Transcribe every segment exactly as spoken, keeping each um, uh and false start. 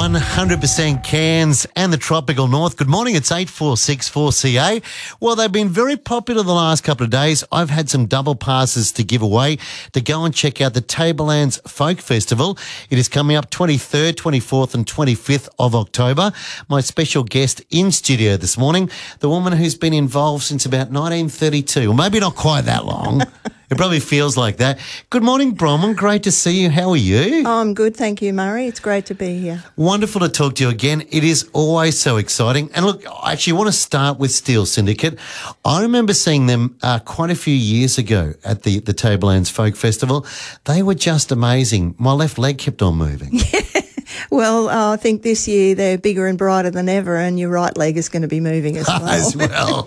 one hundred percent Cairns and the tropical north. Good morning, it's eight four six four C A. Well, they've been very popular the last couple of days. I've had some double passes to give away to go and check out the Tablelands Folk Festival. It is coming up twenty-third, twenty-fourth and twenty-fifth of October. My special guest in studio this morning, the woman who's been involved since about nineteen thirty-two. Well, maybe not quite that long. It probably feels like that. Good morning, Bronwyn. Great to see you. How are you? Oh, I'm good, thank you, Murray. It's great to be here. Wonderful to talk to you again. It is always so exciting. And look, I actually want to start with Steel Syndicate. I remember seeing them uh, quite a few years ago at the, the Tablelands Folk Festival. They were just amazing. My left leg kept on moving. Well, uh, I think this year they're bigger and brighter than ever, and your right leg is going to be moving as well. As well.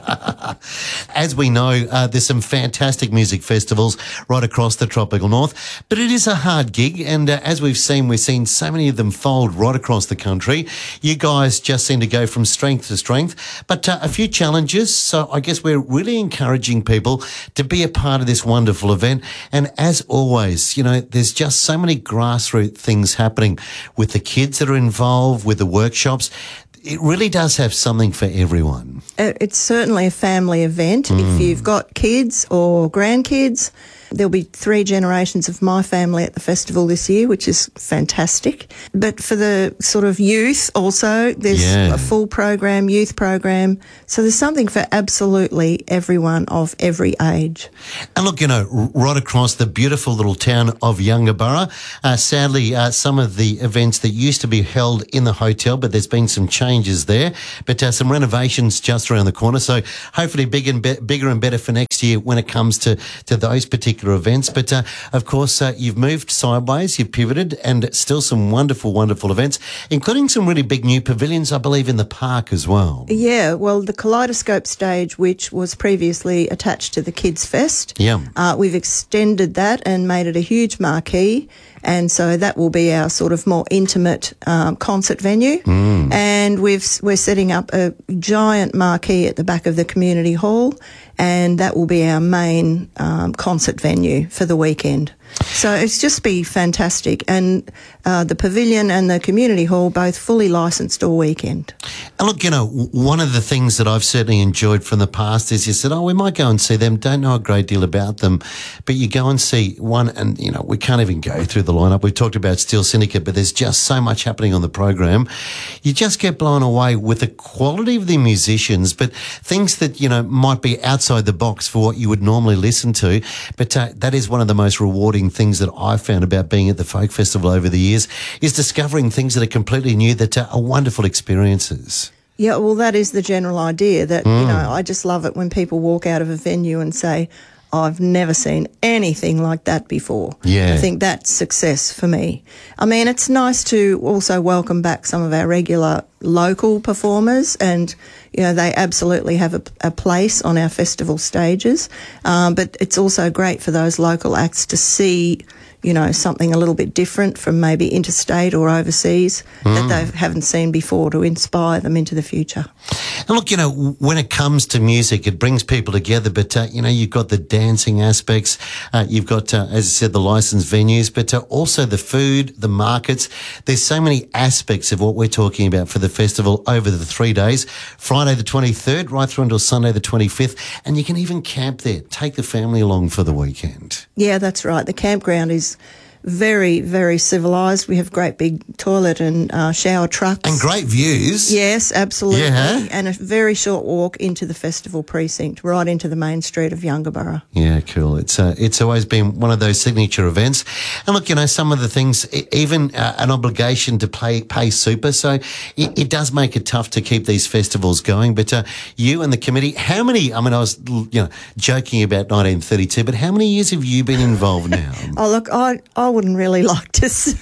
As we know, uh, there's some fantastic music festivals right across the tropical north, but it is a hard gig, and uh, as we've seen, we've seen so many of them fold right across the country. You guys just seem to go from strength to strength, but uh, a few challenges, so I guess we're really encouraging people to be a part of this wonderful event, and as always, you know, there's just so many grassroots things happening with the kids that are involved, with the workshops. It really does have something for everyone. It's certainly a family event. Mm. If you've got kids or grandkids, there'll be three generations of my family at the festival this year, which is fantastic. But for the sort of youth also, there's yeah. a full program, youth program. So there's something for absolutely everyone of every age. And look, you know, right across the beautiful little town of Yungaburra, uh, sadly, uh, some of the events that used to be held in the hotel, but there's been some changes there, but uh, some renovations just around the corner. So hopefully big and be- bigger and better for next year when it comes to, to those particular events. But uh, of course, uh, you've moved sideways, you've pivoted, and still some wonderful, wonderful events, including some really big new pavilions, I believe, in the park as well. Yeah, well, the Kaleidoscope stage, which was previously attached to the Kids Fest, yeah. uh, we've extended that and made it a huge marquee. And so that will be our sort of more intimate um, concert venue. Mm. And we've, we're setting up a giant marquee at the back of the community hall, and that will be our main um, concert venue for the weekend. So it's just be fantastic. And uh, the pavilion and the community hall both fully licensed all weekend. And look, you know, one of the things that I've certainly enjoyed from the past is you said, oh, we might go and see them, don't know a great deal about them, but you go and see one and, you know, we can't even go through the lineup. We've talked about Steel Syndicate, but there's just so much happening on the program. You just get blown away with the quality of the musicians, but things that, you know, might be outside the box for what you would normally listen to. But uh, that is one of the most rewarding things that I've found about being at the Folk Festival over the years, is discovering things that are completely new that uh, are wonderful experiences. Yeah, well, that is the general idea that, mm. you know, I just love it when people walk out of a venue and say, I've never seen anything like that before. Yeah. I think that's success for me. I mean, it's nice to also welcome back some of our regular local performers, and, you know, they absolutely have a, a place on our festival stages. Um, but it's also great for those local acts to see, you know, something a little bit different from maybe interstate or overseas mm. that they haven't seen before, to inspire them into the future. And look, you know, when it comes to music, it brings people together, but, uh, you know, you've got the dancing aspects, uh, you've got, uh, as I said, the licensed venues, but uh, also the food, the markets. There's so many aspects of what we're talking about for the festival over the three days, Friday the twenty-third right through until Sunday the twenty-fifth, and you can even camp there. Take the family along for the weekend. Yeah, that's right. The campground is very, very civilised. We have great big toilet and uh, shower trucks. And great views. Yes, absolutely. Yeah. And a very short walk into the festival precinct, right into the main street of Yungaburra. Yeah, cool. It's uh, it's always been one of those signature events. And look, you know, some of the things, even uh, an obligation to pay, pay super, so it, it does make it tough to keep these festivals going. But uh, you and the committee, how many, I mean, I was, you know, joking about nineteen thirty-two, but how many years have you been involved now? Oh, look, I, I wouldn't really like to say.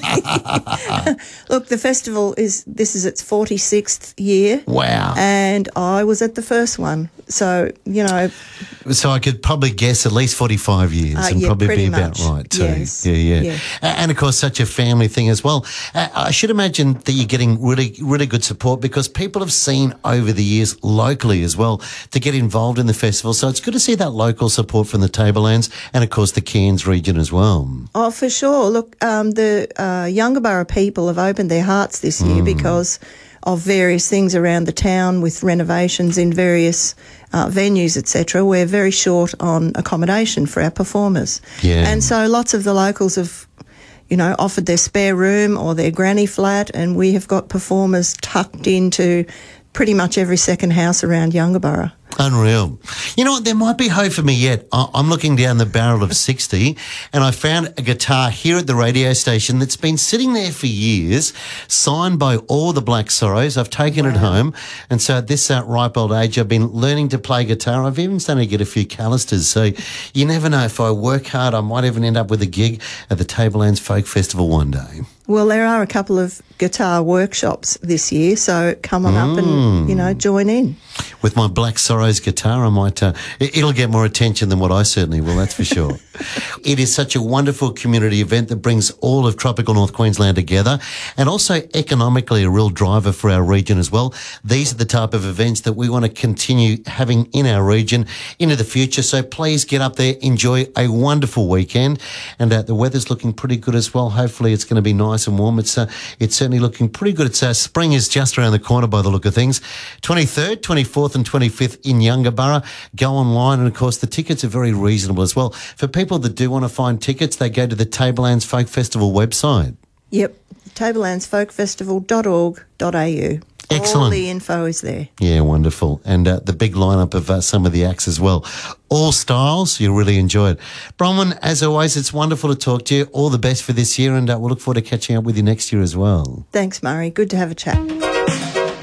Look, the festival is, this is its forty-sixth year. Wow. And I was at the first one. So, you know. So I could probably guess at least forty-five years uh, and yeah, probably be much. about right too. Yes. Yeah, yeah, yeah. And of course, such a family thing as well. Uh, I should imagine that you're getting really, really good support, because people have seen over the years locally as well to get involved in the festival. So it's good to see that local support from the Tablelands and of course the Cairns region as well. Oh, for for sure. Look, um, the uh, Yungaburra people have opened their hearts this year Mm. because of various things around the town with renovations in various uh, venues, et cetera. We're very short on accommodation for our performers. Yeah. And so lots of the locals have, you know, offered their spare room or their granny flat, and we have got performers tucked into pretty much every second house around Yungaburra. Unreal. You know what? There might be hope for me yet. I- I'm looking down the barrel of sixty, and I found a guitar here at the radio station that's been sitting there for years, signed by all the Black Sorrows. I've taken it home, and so at this uh, ripe old age, I've been learning to play guitar. I've even started to get a few calisters, so you never know. If I work hard, I might even end up with a gig at the Tablelands Folk Festival one day. Well, there are a couple of guitar workshops this year, so come on up and, you know, join in. With my Black Sorrows guitar, I might, uh, it- it'll get more attention than what I certainly will, that's for sure. It is such a wonderful community event that brings all of tropical North Queensland together, and also economically a real driver for our region as well. These are the type of events that we want to continue having in our region into the future. So please get up there, enjoy a wonderful weekend. And uh, the weather's looking pretty good as well. Hopefully it's going to be nice and warm. It's uh, it's certainly looking pretty good. It's uh, spring is just around the corner by the look of things. twenty-third, twenty-fourth and twenty-fifth in Yungaburra. Go online, and of course the tickets are very reasonable as well. For people that do want to find tickets, they go to the Tablelands Folk Festival website. Yep, tablelands folk festival dot org dot a u. Excellent. All the info is there. Yeah, wonderful. And uh, the big lineup of uh, some of the acts as well. All styles, you'll really enjoy it. Bronwyn, as always, it's wonderful to talk to you. All the best for this year, and uh, we'll look forward to catching up with you next year as well. Thanks, Murray. Good to have a chat.